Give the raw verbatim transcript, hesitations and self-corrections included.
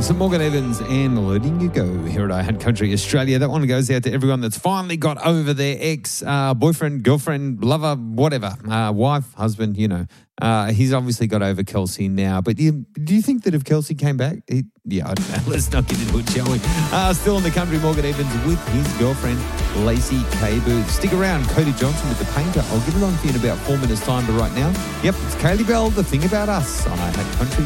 songs. Morgan Evans and Letting You Go here at I Had Country Australia. That one goes out to everyone that's finally got over their ex, uh, boyfriend, girlfriend, lover, whatever, uh, wife, husband, you know. Uh, he's obviously got over Kelsey now. But you, do you think that if Kelsey came back, he, yeah, I don't know. Let's not get into it, shall we? Uh, still in the country, Morgan Evans with his girlfriend, Lacey K. Booth. Stick around, Cody Johnson with The Painter. I'll get it on for you in about four minutes' time, but right now, yep, it's Kaylee Bell, The Thing About Us on I Had Country